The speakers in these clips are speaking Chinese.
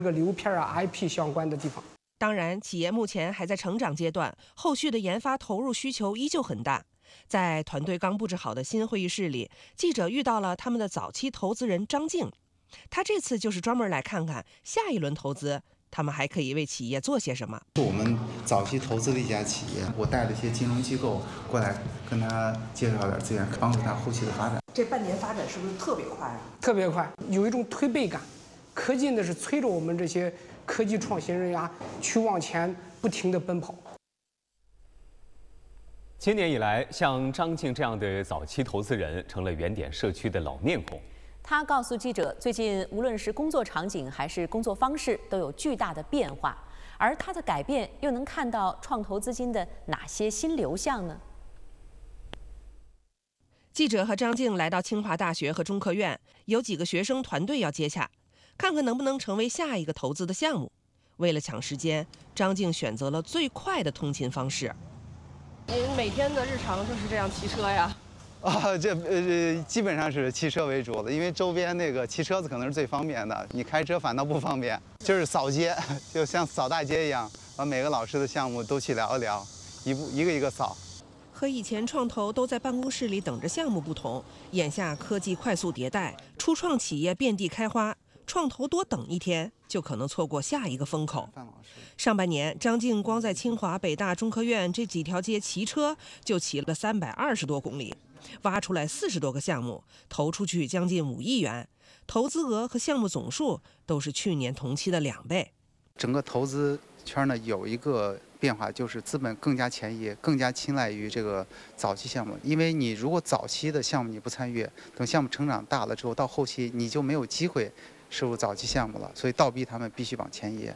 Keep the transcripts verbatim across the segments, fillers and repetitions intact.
这个流片啊、I P 相关的地方。 当然，企业目前还在成长阶段，后续的研发投入需求依旧很大。在团队刚布置好的新会议室里，记者遇到了他们的早期投资人张静。他这次就是专门来看看下一轮投资，他们还可以为企业做些什么。 是我们早期投资的一家企业，我带了一些金融机构过来跟他介绍点资源，帮助他后期的发展。 这半年发展是不是特别快啊？ 特别快，有一种推背感。科技呢是催着我们这些科技创新人呀去往前不停地奔跑。 今年以来，像张静这样的早期投资人成了原点社区的老面孔。 他告诉记者，最近无论是工作场景还是工作方式都有巨大的变化，而他的改变又能看到创投资金的哪些新流向呢？ 记者和张静来到清华大学和中科院，有几个学生团队要接洽，看看能不能成为下一个投资的项目。为了抢时间，张静选择了最快的通勤方式。 您每天的日常就是这样骑车呀？ 啊，这呃基本上是骑车为主的，因为周边那个骑车子可能是最方便的，你开车反倒不方便。就是扫街，就像扫大街一样，把每个老师的项目都去聊一聊，一步一个一个扫。 和以前创投都在办公室里等着项目不同，眼下科技快速迭代，初创企业遍地开花，创投多等一天就可能错过下一个风口。上半年，张静光在清华、北大、中科院这几条街骑车就骑了三百二十多公里，挖出来四十多个项目，投出去将近五亿元，投资额和项目总数都是去年同期的两倍。 整个投资圈呢有一个变化，就是资本更加前移，更加青睐于这个早期项目。因为你如果早期的项目你不参与，等项目成长大了之后，到后期你就没有机会摄入早期项目了，所以倒逼他们必须往前移。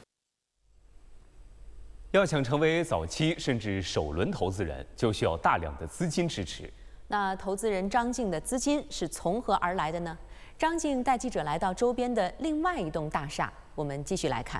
要想成为早期甚至首轮投资人，就需要大量的资金支持。 那投资人张静的资金是从何而来的呢？张静带记者来到周边的另外一栋大厦，我们继续来看。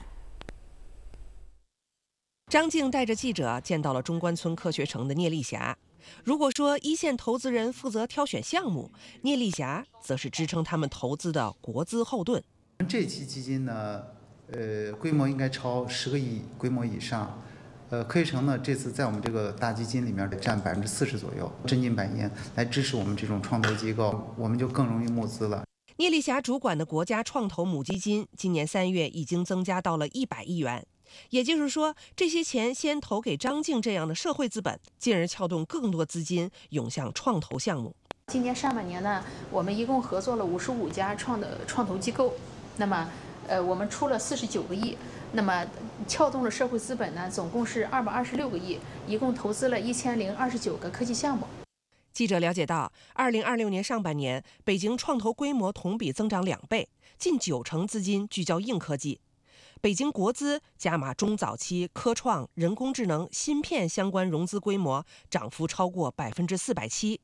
张静带着记者见到了中关村科学城的聂丽霞。如果说一线投资人负责挑选项目，聂丽霞则是支撑他们投资的国资后盾。 这期基金呢，呃，规模应该超十个亿规模以上。呃，科学城呢，这次在我们这个大基金里面占百分之四十左右，真金白银来支持我们这种创投机构，我们就更容易募资了。 聂丽霞主管的国家创投母基金今年三月已经增加到了一百亿元，也就是说，这些钱先投给张静这样的社会资本，进而撬动更多资金涌向创投项目。 今年上半年呢，我们一共合作了五十五家创的创投机构，那么，呃，我们出了四十九个亿。那么撬动了社会资本呢，总共是二百二十六个亿，一共投资了一千零二十九个科技项目。 记者了解到，二零二六年上半年，北京创投规模同比增长两倍，近九成资金聚焦硬科技。北京国资加码中早期科创、人工智能、芯片相关融资规模涨幅超过百分之四百七。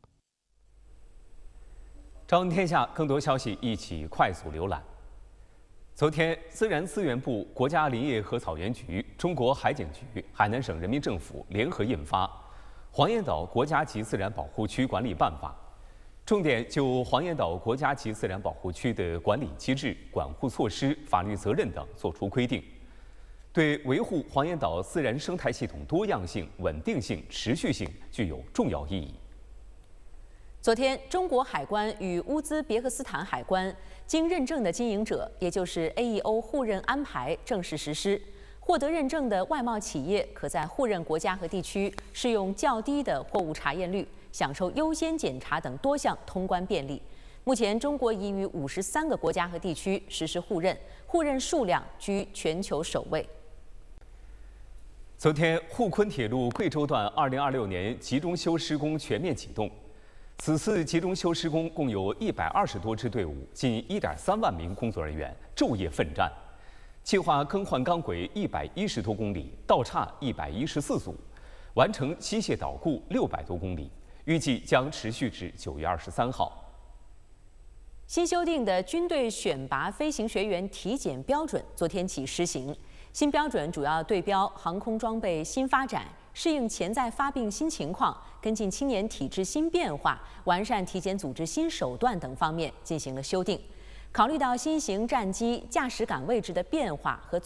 朝闻天下，更多消息一起快速浏览。昨天，自然资源部、国家林业和草原局、中国海警局、海南省人民政府联合印发《黄岩岛国家级自然保护区管理办法》，重点就黄岩岛国家级自然保护区的管理机制、管护措施、法律责任等作出规定，对维护黄岩岛自然生态系统多样性、稳定性、持续性具有重要意义。 昨天，中国海关与乌兹别克斯坦海关经认证的经营者，也就是 A E O 互认安排正式实施。获得认证的外贸企业可在互认国家和地区适用较低的货物查验率，享受优先检查等多项通关便利。目前，中国已与五十三个国家和地区实施互认，互认数量居全球首位。 昨天，沪昆铁路贵州段二零二六年集中修施工全面启动。此次集中修施工共有一百二十多支队伍，近一点三万名工作人员昼夜奋战，计划更换钢轨一百一十多公里，道岔一百一十四组，完成机械导固六百多公里，预计将持续至九月二十三号。 新修订的军队选拔飞行学员体检标准昨天起施行，新标准主要对标航空装备新发展，适应潜在发病新情况，跟进青年体质新变化，完善体检组织新手段等方面进行了修订。 考虑到新型战机驾驶岗位置的变化和